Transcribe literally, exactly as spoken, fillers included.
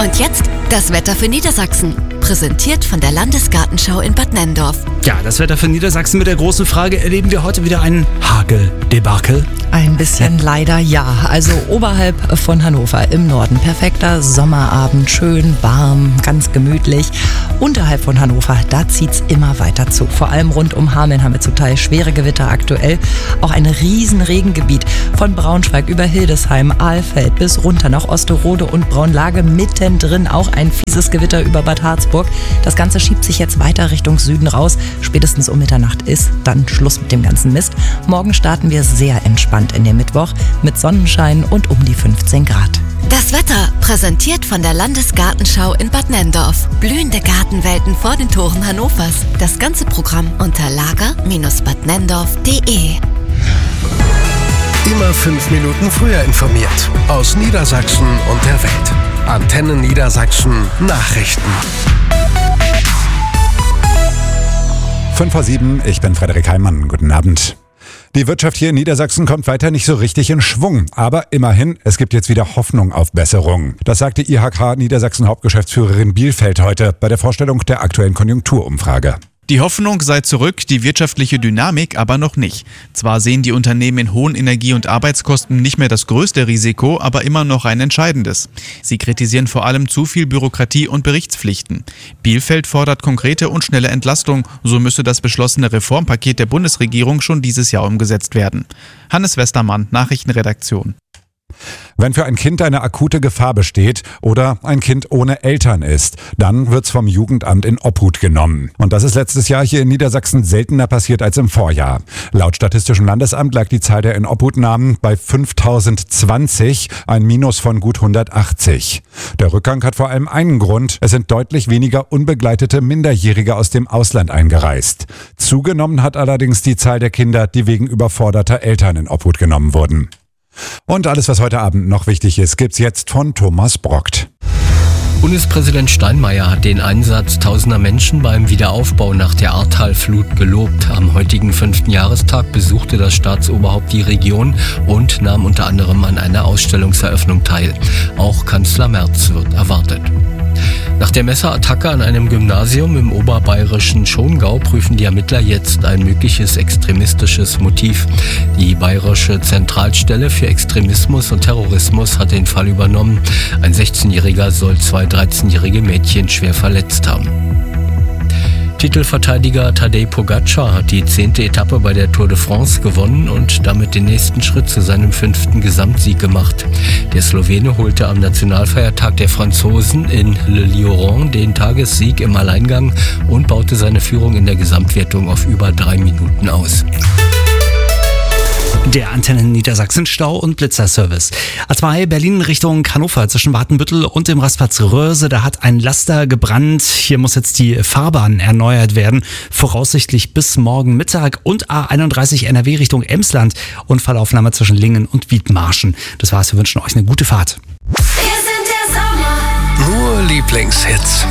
Und jetzt das Wetter für Niedersachsen. Präsentiert von der Landesgartenschau in Bad Nenndorf. Ja, das Wetter für Niedersachsen mit der großen Frage, erleben wir heute wieder einen Hageldebakel? Ein bisschen leider ja. Also oberhalb von Hannover im Norden perfekter Sommerabend, schön warm, ganz gemütlich. Unterhalb von Hannover, da zieht's immer weiter zu. Vor allem rund um Hameln haben wir zum Teil schwere Gewitter aktuell. Auch ein riesen Regengebiet von Braunschweig über Hildesheim, Alfeld bis runter nach Osterode und Braunlage. Mittendrin auch ein fieses Gewitter über Bad Harzburg. Das Ganze schiebt sich jetzt weiter Richtung Süden raus. Spätestens um Mitternacht ist dann Schluss mit dem ganzen Mist. Morgen starten wir sehr entspannt in den Mittwoch mit Sonnenschein und um die fünfzehn Grad. Das Wetter präsentiert von der Landesgartenschau in Bad Nenndorf. Blühende Gartenwelten vor den Toren Hannovers. Das ganze Programm unter lager Bindestrich bad nenndorf punkt de. Immer fünf Minuten früher informiert. Aus Niedersachsen und der Welt. Antenne Niedersachsen Nachrichten. fünf vor sieben, ich bin Frederik Heimann. Guten Abend. Die Wirtschaft hier in Niedersachsen kommt weiter nicht so richtig in Schwung. Aber immerhin, es gibt jetzt wieder Hoffnung auf Besserung. Das sagte I H K Niedersachsen-Hauptgeschäftsführerin Bielfeld heute bei der Vorstellung der aktuellen Konjunkturumfrage. Die Hoffnung sei zurück, die wirtschaftliche Dynamik aber noch nicht. Zwar sehen die Unternehmen in hohen Energie- und Arbeitskosten nicht mehr das größte Risiko, aber immer noch ein entscheidendes. Sie kritisieren vor allem zu viel Bürokratie und Berichtspflichten. Bielfeld fordert konkrete und schnelle Entlastung, so müsse das beschlossene Reformpaket der Bundesregierung schon dieses Jahr umgesetzt werden. Hannes Westermann, Nachrichtenredaktion. Wenn für ein Kind eine akute Gefahr besteht oder ein Kind ohne Eltern ist, dann wird's vom Jugendamt in Obhut genommen. Und das ist letztes Jahr hier in Niedersachsen seltener passiert als im Vorjahr. Laut Statistischem Landesamt lag die Zahl der Inobhutnahmen bei fünftausendzwanzig, ein Minus von gut hundertachtzig. Der Rückgang hat vor allem einen Grund: Es sind deutlich weniger unbegleitete Minderjährige aus dem Ausland eingereist. Zugenommen hat allerdings die Zahl der Kinder, die wegen überforderter Eltern in Obhut genommen wurden. Und alles, was heute Abend noch wichtig ist, gibt's jetzt von Thomas Brockt. Bundespräsident Steinmeier hat den Einsatz tausender Menschen beim Wiederaufbau nach der Ahrtal-Flut gelobt. Am heutigen fünften Jahrestag besuchte das Staatsoberhaupt die Region und nahm unter anderem an einer Ausstellungseröffnung teil. Auch Kanzler Merz wird erwartet. Nach der Messerattacke an einem Gymnasium im oberbayerischen Schongau prüfen die Ermittler jetzt ein mögliches extremistisches Motiv. Die Bayerische Zentralstelle für Extremismus und Terrorismus hat den Fall übernommen. Ein sechzehnjähriger soll zwei dreizehnjährige Mädchen schwer verletzt haben. Titelverteidiger Tadej Pogačar hat die zehnte Etappe bei der Tour de France gewonnen und damit den nächsten Schritt zu seinem fünften Gesamtsieg gemacht. Der Slowene holte am Nationalfeiertag der Franzosen in Le Lioran den Tagessieg im Alleingang und baute seine Führung in der Gesamtwertung auf über drei Minuten aus. Der Antenne Niedersachsen Stau- und Blitzerservice. A zwei Berlin Richtung Hannover zwischen Watenbüttel und dem Rastplatz Röhrse. Da hat ein Laster gebrannt. Hier muss jetzt die Fahrbahn erneuert werden. Voraussichtlich bis morgen Mittag. Und A einunddreißig N R W Richtung Emsland. Unfallaufnahme zwischen Lingen und Wiedmarschen. Das war's. Wir wünschen euch eine gute Fahrt. Nur Lieblingshits.